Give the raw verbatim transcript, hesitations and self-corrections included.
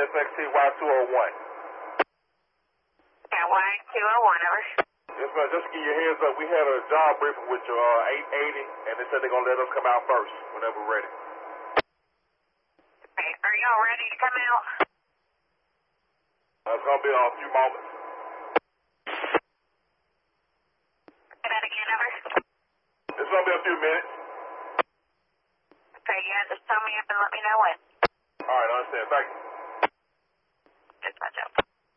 S X T Y two oh one. Yeah, Y two oh one, over. Yes, ma'am. Just to give you a heads up, we had a job briefing with your uh, eight eighty, and they said they're going to let us come out first whenever we're ready. Okay, are y'all ready to come out? Uh, it's going to be a few moments. Say that again, over. It's going to be a few minutes. Okay, yeah, just tell me up and let me know when. All right, I understand. Thank you. Dispatch out.